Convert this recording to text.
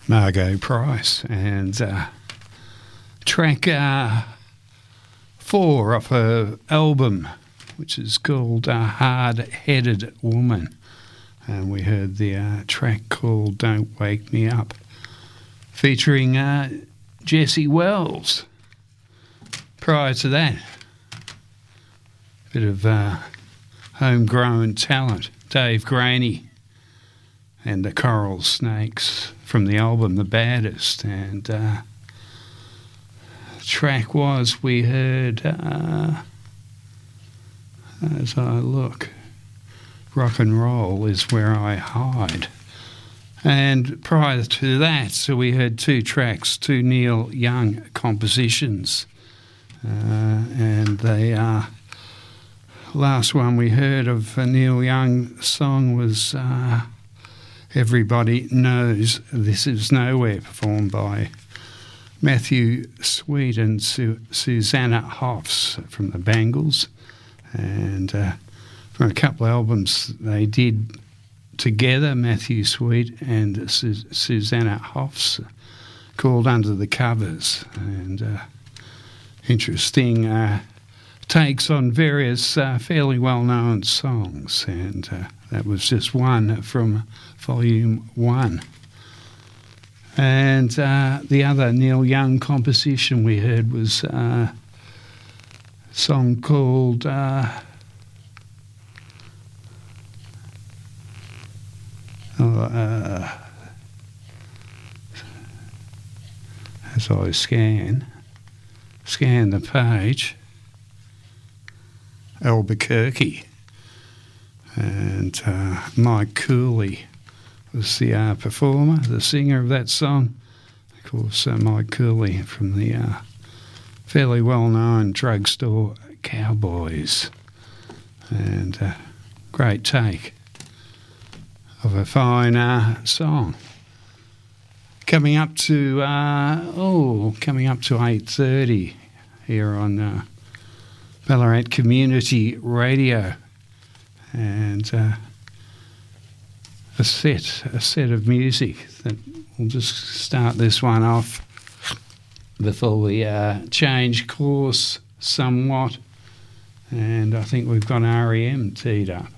Margot Price, and track 4 off her album, which is called Hard-Headed Woman. And we heard the track called Don't Wake Me Up, featuring Jessie Wells. Prior to that, a bit of homegrown talent, Dave Graney and the Coral Snakes from the album The Baddest. And the track was, we heard, as I look, Rock and Roll Is Where I Hide. And prior to that, so we heard 2 tracks, 2 Neil Young compositions. And the last one we heard of a Neil Young song was Everybody Knows This Is Nowhere, performed by Matthew Sweet and Susanna Hoffs from the Bangles. And from a couple of albums they did together, Matthew Sweet and Susanna Hoffs, called Under the Covers. And interesting takes on various fairly well-known songs, and that was just one from Volume 1. And the other Neil Young composition we heard was a song called as I scan the page, Albuquerque, and Mike Cooley was the performer, the singer of that song. Of course, Mike Cooley from the fairly well-known Drugstore Cowboys, and great take of a fine song. Coming up to 8:30 here on Ballarat Community Radio, and a set of music that we'll just start this one off before we change course somewhat. And I think we've got REM teed up.